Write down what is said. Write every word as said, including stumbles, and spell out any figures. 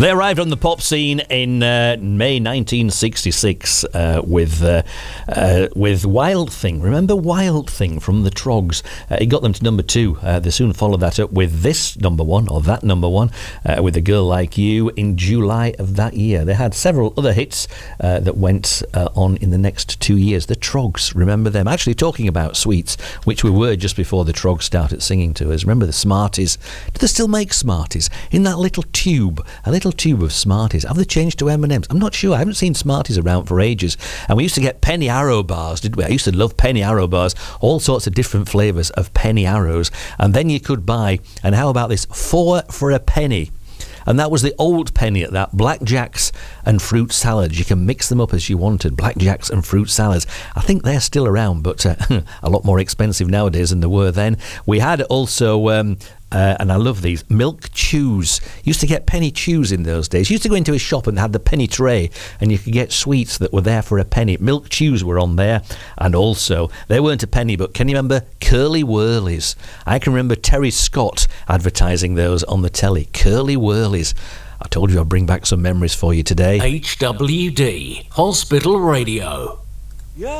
They arrived on the pop scene in uh, May nineteen sixty-six uh, with uh, uh, with Wild Thing. Remember Wild Thing from the Troggs? Uh, it got them to number two. Uh, they soon followed that up with this number one, or that number one, uh, with A Girl Like You in July of that year. They had several other hits uh, that went uh, on in the next two years. The Troggs, remember them? Actually, talking about sweets, which we were just before the Troggs started singing to us. Remember the Smarties? Do they still make Smarties? In that little tube, a little tube of Smarties. Have they changed to M and M's? I'm not sure. I haven't seen Smarties around for ages. And we used to get Penny Arrow bars, didn't we? I used to love Penny Arrow bars. All sorts of different flavours of Penny Arrows. And then you could buy, and how about this, four for a penny. And that was the old penny at that. Blackjacks and fruit salads. You can mix them up as you wanted. Blackjacks and fruit salads. I think they're still around, but uh, a lot more expensive nowadays than they were then. We had also... Um, Uh, and I love these, Milk Chews. Used to get penny chews in those days. Used to go into a shop and had the penny tray, and you could get sweets that were there for a penny. Milk Chews were on there, and also, they weren't a penny, but can you remember Curly Whirlies? I can remember Terry Scott advertising those on the telly. Curly Whirlies. I told you I'd bring back some memories for you today. H W D, Hospital Radio.